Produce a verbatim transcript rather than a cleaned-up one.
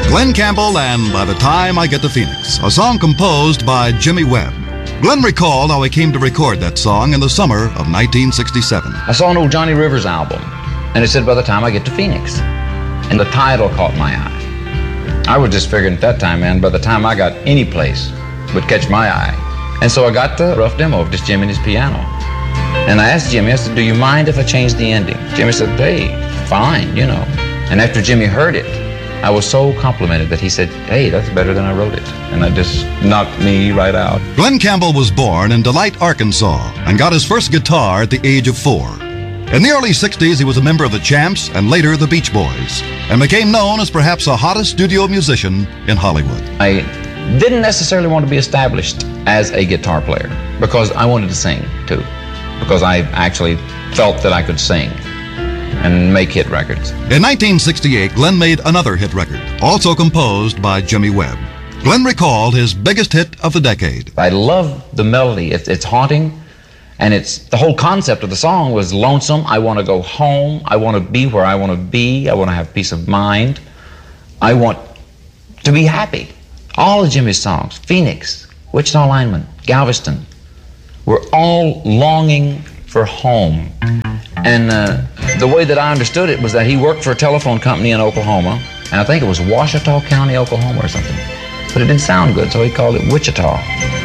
Glen Campbell and By the Time I Get to Phoenix, a song composed by Jimmy Webb. Glen recalled how he came to record that song in the summer of nineteen sixty-seven. I saw an old Johnny Rivers album, and it said, By the Time I Get to Phoenix. And the title caught my eye. I was just figuring at that time, man, by the time I got any place would catch my eye. And so I got the rough demo of just Jimmy and his piano. And I asked Jimmy, I said, do you mind if I change the ending? Jimmy said, hey, fine, you know. And after Jimmy heard it, I was so complimented that he said, hey, that's better than I wrote it. And that just knocked me right out. Glen Campbell was born in Delight, Arkansas, and got his first guitar at the age of four. In the early sixties, he was a member of the Champs and later the Beach Boys, and became known as perhaps the hottest studio musician in Hollywood. I didn't necessarily want to be established as a guitar player because I wanted to sing, too. Because I actually felt that I could sing and make hit records. In nineteen sixty-eight, Glen made another hit record, also composed by Jimmy Webb. Glen recalled his biggest hit of the decade. I love the melody. It's, it's haunting, and it's the whole concept of the song was lonesome. I want to go home. I want to be where I want to be. I want to have peace of mind. I want to be happy. All of Jimmy's songs, Phoenix, Wichita Lineman, Galveston, were all longing for home. And uh, the way that I understood it was that he worked for a telephone company in Oklahoma, and I think it was Ouachita County, Oklahoma or something. But it didn't sound good, so he called it Wichita.